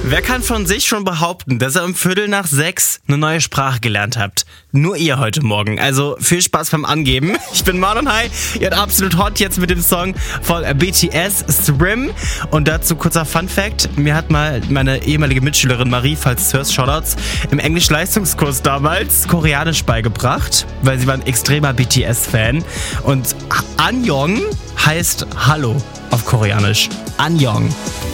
Wer kann von sich schon behaupten, dass ihr um 5:45 eine neue Sprache gelernt habt? Nur ihr heute Morgen. Also viel Spaß beim Angeben. Ich bin Marlon Hai. Ihr habt absolut hot jetzt mit dem Song von BTS Swim. Und dazu kurzer Fun-Fact. Mir hat mal meine ehemalige Mitschülerin Marie, falls du hörst, Shoutouts, im Englisch-Leistungskurs damals Koreanisch beigebracht, weil sie war ein extremer BTS-Fan. Und Annyeong heißt Hallo auf Koreanisch. Annyeong.